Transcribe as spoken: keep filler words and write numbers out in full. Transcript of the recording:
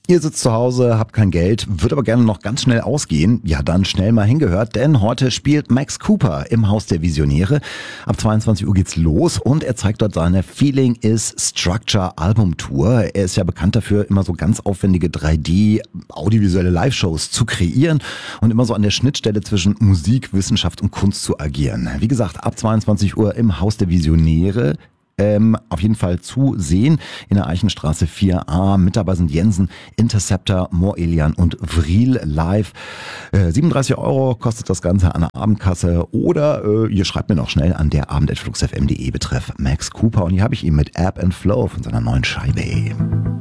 Ihr sitzt zu Hause, habt kein Geld, würdet aber gerne noch ganz schnell ausgehen. Ja, dann schnell mal hingehört, denn heute spielt Max Cooper im Haus der Visionäre. Ab zweiundzwanzig Uhr geht's los und er zeigt dort seine Feeling is Structure Album Tour. Er ist ja bekannt dafür, immer so ganz aufwendige drei D audiovisuelle Live-Shows zu kreieren und immer so an der Schnittstelle zwischen Musik, Wissenschaft und Kunst zu agieren. Wie gesagt, ab zweiundzwanzig Uhr im Haus der Visionäre. Ähm, auf jeden Fall zu sehen in der Eichenstraße vier a. Mit dabei sind Jensen, Interceptor, Morelian und Vril live. Äh, siebenunddreißig Euro kostet das Ganze an der Abendkasse oder äh, ihr schreibt mir noch schnell an der abend at fluxfm punkt de betreff Max Cooper und hier habe ich ihn mit Ebb and Flow von seiner neuen Scheibe.